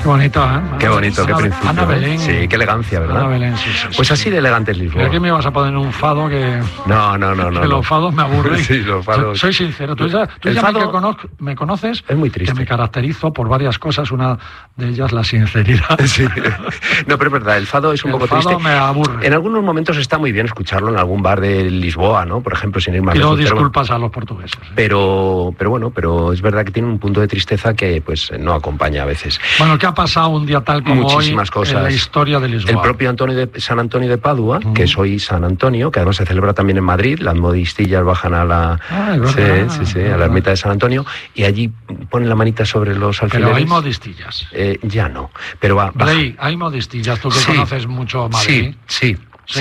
Qué bonito, ¿eh? Qué bonito, qué principio. Ana Belén. Sí, qué elegancia, ¿verdad? Ana Belén, sí. Pues así de elegante es Lisboa. ¿Pero aquí me vas a poner un fado que...? No. Que los fados me aburren. Sí, los fados. Soy sincero. Tú ya fado... me conoces. Es muy triste. Que me caracterizo por varias cosas. Una de ellas, la sinceridad. Sí. No, pero es verdad, el fado es un poco triste. El fado me aburre. En algunos momentos está muy bien escucharlo en algún bar de Lisboa, ¿no? Por ejemplo, sin ir más lejos. Pido disculpas a los portugueses. Pero es verdad que tiene un punto de tristeza que pues no acompaña a veces. Bueno, ¿qué ha pasado un día tal como muchísimas hoy cosas en la historia de Lisboa? El propio San Antonio de Padua, que es hoy San Antonio, que además se celebra también en Madrid. Las modistillas bajan a la a la ermita de San Antonio, y allí ponen la manita sobre los alfileres. Pero hay modistillas. Ya no, pero va. Rey, hay modistillas, tú que conoces mucho Madrid. Sí.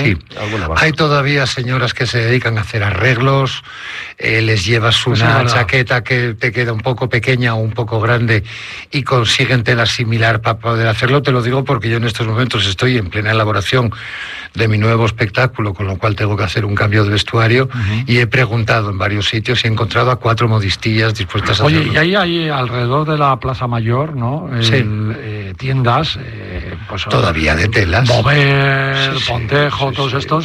Hay todavía señoras que se dedican a hacer arreglos, les llevas una chaqueta que te queda un poco pequeña o un poco grande y consiguen tela similar para poder hacerlo. Te lo digo porque yo en estos momentos estoy en plena elaboración de mi nuevo espectáculo, con lo cual tengo que hacer un cambio de vestuario, y he preguntado en varios sitios y he encontrado a 4 modistillas dispuestas a hacerlo. Oye, y ahí hay alrededor de la Plaza Mayor, ¿no? Tiendas, pues todavía de telas. Bover, Pontejo, todos estos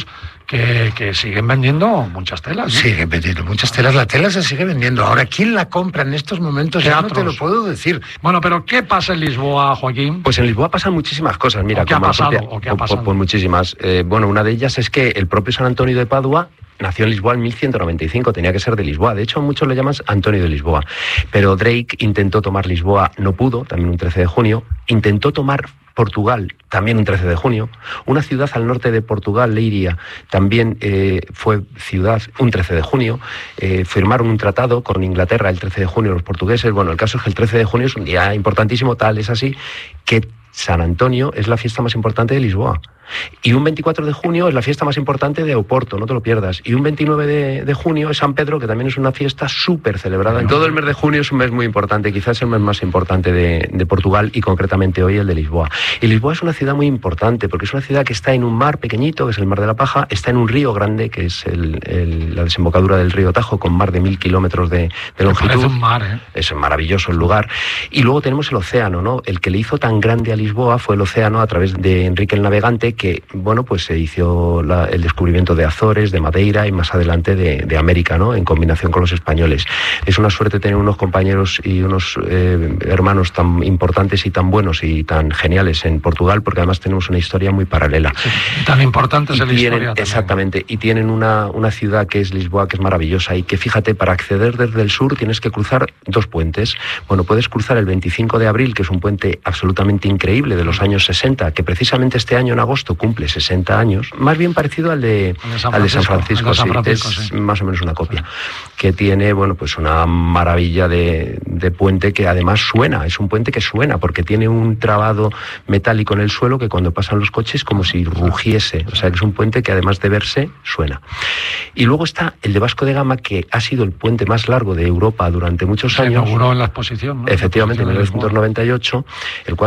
que siguen vendiendo muchas telas, ¿no? Siguen vendiendo muchas telas, la tela se sigue vendiendo. Ahora, ¿quién la compra en estos momentos? Ya no te lo puedo decir. Bueno, pero ¿qué pasa en Lisboa, Joaquín? Pues en Lisboa pasan muchísimas cosas, mira. ¿Qué ha pasado? Pues muchísimas. Una de ellas es que el propio San Antonio de Padua nació en Lisboa en 1195, tenía que ser de Lisboa. De hecho, muchos le llaman Antonio de Lisboa. Pero Drake intentó tomar Lisboa, no pudo, también un 13 de junio. Intentó tomar Portugal, también un 13 de junio. Una ciudad al norte de Portugal, Leiria, también fue ciudad un 13 de junio. Firmaron un tratado con Inglaterra el 13 de junio los portugueses. Bueno, el caso es que el 13 de junio es un día importantísimo, tal es así, que San Antonio es la fiesta más importante de Lisboa. Y un 24 de junio es la fiesta más importante de Oporto, no te lo pierdas. Y un 29 de junio es San Pedro, que también es una fiesta súper celebrada. En todo el mes de junio es un mes muy importante, quizás el mes más importante de Portugal, y concretamente hoy el de Lisboa. Y Lisboa es una ciudad muy importante, porque es una ciudad que está en un mar pequeñito, que es el Mar de la Paja, está en un río grande, que es la desembocadura del río Tajo, con más de 1000 kilómetros de longitud. Parece un mar, ¿eh? Es maravilloso el lugar. Y luego tenemos el océano, ¿no? El que le hizo tan grande a Lisboa fue el océano a través de Enrique el Navegante, que, pues se hizo el descubrimiento de Azores, de Madeira y más adelante de América, ¿no? En combinación con los españoles. Es una suerte tener unos compañeros y unos hermanos tan importantes y tan buenos y tan geniales en Portugal, porque además tenemos una historia muy paralela. Sí, tan importante es la historia también. Exactamente, y tienen una ciudad que es Lisboa, que es maravillosa, y que, fíjate, para acceder desde el sur tienes que cruzar 2 puentes. Bueno, puedes cruzar el 25 de abril, que es un puente absolutamente increíble de los años 60, que precisamente este año en agosto cumple 60 años, más bien parecido al de San Francisco, es más o menos una copia, que tiene, pues una maravilla de puente, que además suena, es un puente que suena, porque tiene un trabado metálico en el suelo que cuando pasan los coches como si rugiese, o sea que es un puente que además de verse, suena. Y luego está el de Vasco de Gama, que ha sido el puente más largo de Europa durante muchos años. Se inauguró en la exposición, ¿no? Efectivamente, en 1998, el